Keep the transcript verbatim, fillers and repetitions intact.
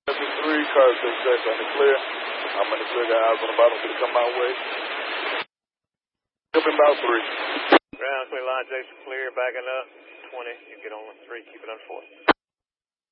three, car six six on the clear. I'm in the clear, got eyes on the bottom, gonna come my way. Up in about three. Ground clear, line Jason clear, backing up. twenty, you get on with three, keep it on four.